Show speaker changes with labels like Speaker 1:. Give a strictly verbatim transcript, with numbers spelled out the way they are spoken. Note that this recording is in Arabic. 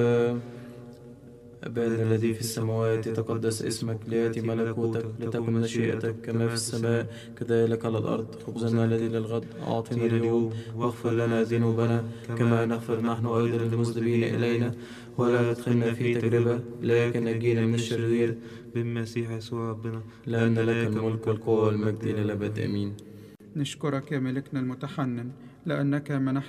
Speaker 1: أبانا الذي في السماوات يتقدس اسمك، ليأتي ملكوتك، لتكن مشيئتك كما في السماء كذلك على الأرض. خبزنا الذي للغد أعطنا اليوم، واغفر لنا ذنوبنا كما نغفر نحن أيضا المذنبين إلينا، ولا تدخلنا في تجربة لكن نجينا من الشرير،
Speaker 2: بالمسيح يسوع ربنا،
Speaker 1: لأن لك الملك والقوة والمجد إلى الأبد آمين.
Speaker 3: نشكرك يا ملكنا المتحنن لأنك منحت